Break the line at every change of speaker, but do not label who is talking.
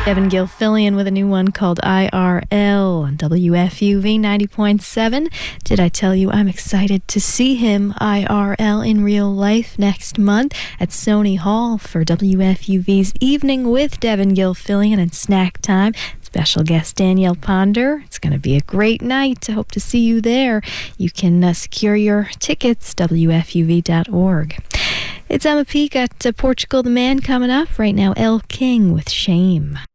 Devin Gilfillian with a new one called IRL on WFUV 90.7. Did I tell you I'm excited to see him IRL in real life next month at Sony Hall for WFUV's Evening with Devin Gilfillian and Snack Time. Special guest Danielle Ponder. It's going to be a great night. I hope to see you there. You can secure your tickets, WFUV.org. It's Emma Peake at Portugal the Man coming up. Right now, Elle King with Shame.